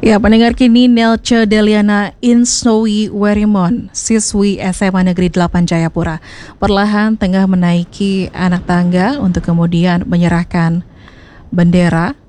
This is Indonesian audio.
Ya, pendengar kini Nelce Deliana Insnowi Werimon, siswi SMA Negeri 8 Jayapura, perlahan tengah menaiki anak tangga untuk kemudian menyerahkan bendera